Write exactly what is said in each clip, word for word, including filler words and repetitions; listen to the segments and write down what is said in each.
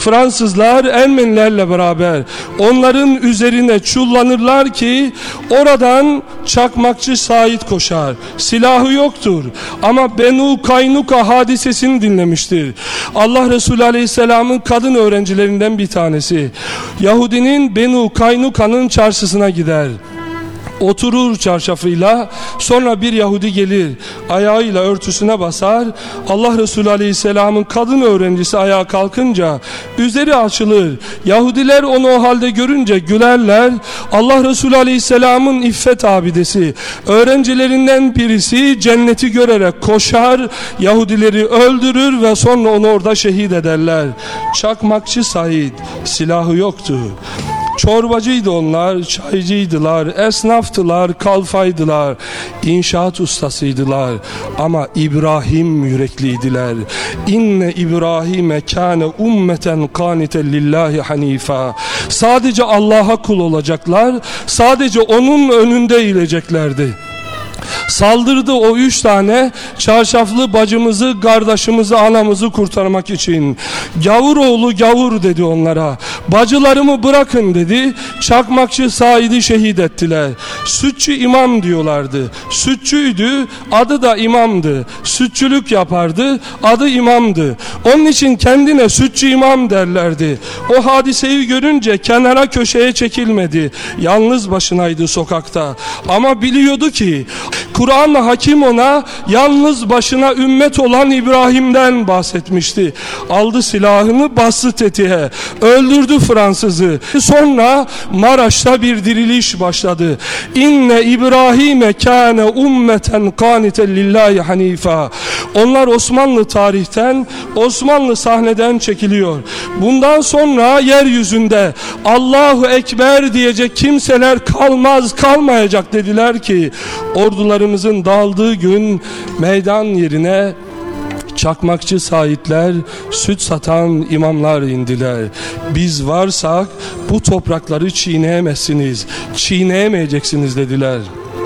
Fransızlar Ermenilerle beraber onların üzerine çullanırlar ki oradan çakmakçı Said koşar. Silahı yoktur ama Benu Kaynuka hadisesini dinlemiştir. Allah Resulü Aleyhisselam'ın kadın öğrencilerinden bir tanesi Yahudinin Benu Kaynuka'nın çarşısına gider. Oturur çarşafıyla, sonra bir Yahudi gelir, ayağıyla örtüsüne basar. Allah Resulü Aleyhisselam'ın kadın öğrencisi ayağa kalkınca üzeri açılır. Yahudiler onu o halde görünce gülerler. Allah Resulü Aleyhisselam'ın iffet abidesi öğrencilerinden birisi cenneti görerek koşar, Yahudileri öldürür ve sonra onu orada şehit ederler. Çakmakçı Said, silahı yoktu. Çorbacıydı onlar, çaycıydılar, esnaftılar, kalfaydılar, inşaat ustasıydılar ama İbrahim yürekliydiler. İnne İbrahime kâne ummeten kâniten lillahi hanifa. Sadece Allah'a kul olacaklar, sadece onun önünde eğileceklerdi. Saldırdı o üç tane çarşaflı bacımızı, kardeşimizi, anamızı kurtarmak için. Gavur oğlu gavur dedi onlara. Bacılarımı bırakın dedi. Çakmakçı Said'i şehit ettiler. Sütçü imam diyorlardı. Sütçüydü, adı da imamdı. Sütçülük yapardı, adı imamdı. Onun için kendine sütçü imam derlerdi. O hadiseyi görünce kenara köşeye çekilmedi. Yalnız başınaydı sokakta. Ama biliyordu ki Kur'an-ı Hakim ona yalnız başına ümmet olan İbrahim'den bahsetmişti. Aldı silahını, bastı tetiğe, öldürdü Fransızı. Sonra Maraş'ta bir diriliş başladı. İnne İbrahime kâne ummeten kâniten lillahi hanifa. Onlar Osmanlı tarihten, Osmanlı sahneden çekiliyor. Bundan sonra yeryüzünde Allahu Ekber diyecek kimseler kalmaz, kalmayacak dediler ki ordularımızın dağıldığı gün meydan yerine çakmakçı Saidler, süt satan imamlar indiler. Biz varsak bu toprakları çiğneyemezsiniz, çiğneyemeyeceksiniz dediler.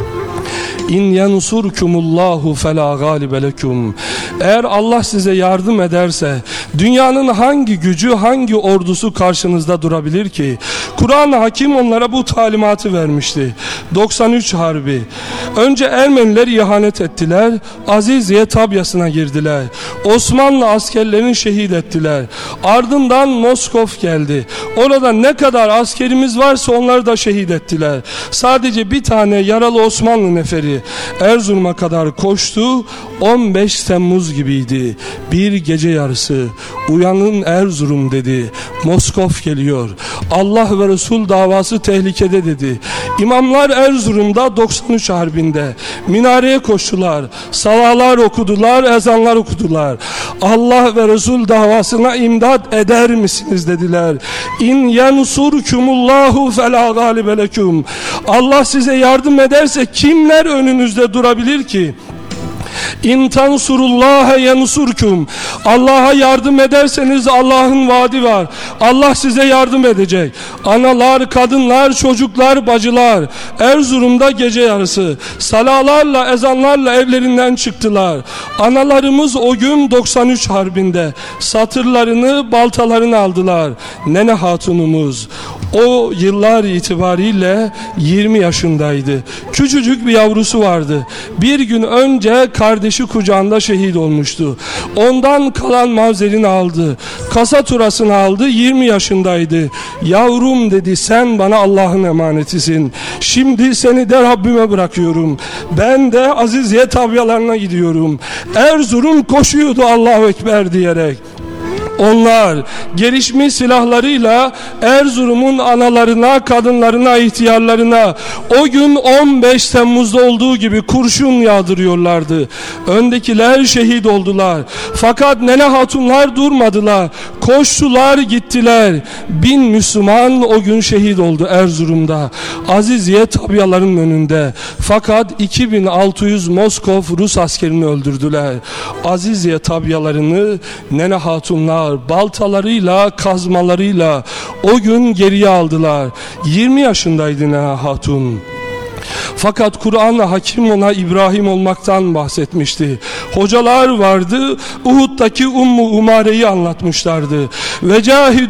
İn yansurkumullahu fela galibe lekum. Eğer Allah size yardım ederse dünyanın hangi gücü, hangi ordusu karşınızda durabilir ki? Kur'an-ı Hakim onlara bu talimatı vermişti. doksan üç Harbi. Önce Ermeniler ihanet ettiler. Aziziye tabyasına girdiler. Osmanlı askerlerini şehit ettiler. Ardından Moskov geldi. Orada ne kadar askerimiz varsa onları da şehit ettiler. Sadece bir tane yaralı Osmanlı neferi Erzurum'a kadar koştu. on beş Temmuz gibiydi. Bir gece yarısı uyanın Erzurum dedi. Moskov geliyor. Allah ve Resul davası tehlikede dedi. İmamlar Erzurum'da doksan üç Harbi'nde minareye koştular. Salalar okudular, ezanlar okudular. Allah ve Resul davasına imdad eder misiniz dediler. İn yensurkumullahu fela galibe lekum. Allah size yardım ederse kimler önünüzde durabilir ki? İn tansurullaha yansurkum. Allah'a yardım ederseniz Allah'ın vaadi var. Allah size yardım edecek. Analar, kadınlar, çocuklar, bacılar Erzurum'da gece yarısı salalarla, ezanlarla evlerinden çıktılar. Analarımız o gün doksan üç Harbi'nde satırlarını, baltalarını aldılar. Nene hatunumuz o yıllar itibariyle yirmi yaşındaydı. Küçücük bir yavrusu vardı. Bir gün önce kardeşi kucağında şehit olmuştu. Ondan kalan mavzerini aldı. Kasa turasını aldı. yirmi yaşındaydı. Yavrum dedi, sen bana Allah'ın emanetisin. Şimdi seni de Rabbime bırakıyorum. Ben de Aziziye tabyalarına gidiyorum. Erzurum koşuyordu Allahu Ekber diyerek. Onlar gelişmiş silahlarıyla Erzurum'un analarına, kadınlarına, ihtiyarlarına o gün on beş Temmuz'da olduğu gibi kurşun yağdırıyorlardı. Öndekiler şehit oldular. Fakat nene hatunlar durmadılar. Koştular, gittiler. Bin Müslüman o gün şehit oldu Erzurum'da. Aziziye tabyaların önünde. Fakat iki bin altı yüz Moskov Rus askerini öldürdüler. Aziziye tabyalarını nene hatunlar baltalarıyla, kazmalarıyla o gün geriye aldılar. yirmi yaşındaydı Nene Hatun. Fakat Kur'an-ı Hakim ona İbrahim olmaktan bahsetmişti. Hocalar vardı, Uhud'daki Ummu Umare'yi anlatmışlardı. Ve